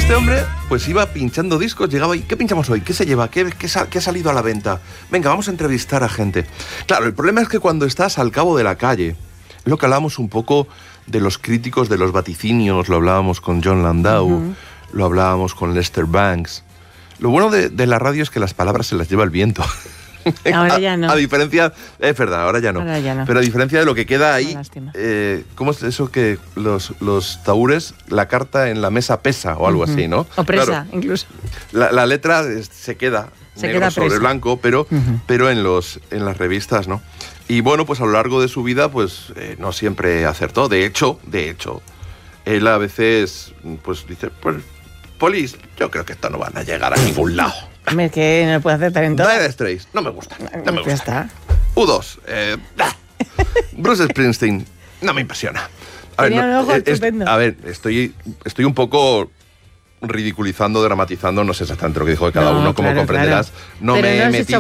este hombre pues iba pinchando discos, llegaba y ¿qué pinchamos hoy? ¿Qué se lleva? ¿Qué ha salido a la venta? Venga, vamos a entrevistar a gente. Claro, el problema es que cuando estás al cabo de la calle, es lo que hablábamos un poco de los críticos, de los vaticinios, lo hablábamos con John Landau, lo hablábamos con Lester Banks. Lo bueno de la radio es que las palabras se las lleva el viento. Ahora ya no. A diferencia, es verdad, ahora ya no. Pero a diferencia de lo que queda ahí, ¿cómo es eso que los taúres, la carta en la mesa pesa o algo así, ¿no? O presa, claro, incluso. La letra se queda negro sobre blanco, pero en las revistas, ¿no? Y bueno, pues a lo largo de su vida, pues no siempre acertó. De hecho, él a veces, pues dice, pues, Polis, yo creo que esto no van a llegar a ningún lado. Es que no puede acertar en todo. Dire Straits, no me gusta. No me gusta. Ya está. U2, Bruce Springsteen, no me impresiona. Tenía un ojo estupendo. Estoy un poco ridiculizando, dramatizando, no sé exactamente lo que dijo de cada uno, como comprenderás. Claro. No me he metido